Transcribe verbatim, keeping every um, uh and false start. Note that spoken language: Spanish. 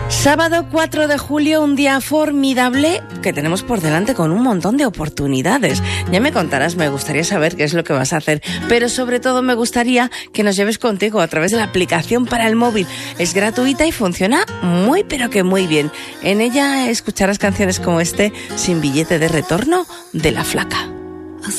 Sábado cuatro de julio, un día formidable que tenemos por delante con un montón de oportunidades. Ya me contarás, me gustaría saber qué es lo que vas a hacer, pero sobre todo me gustaría que nos lleves contigo a través de la aplicación para el móvil. Es gratuita y funciona muy pero que muy bien. En ella escucharás canciones como este, Sin billete de retorno, de La Flaca.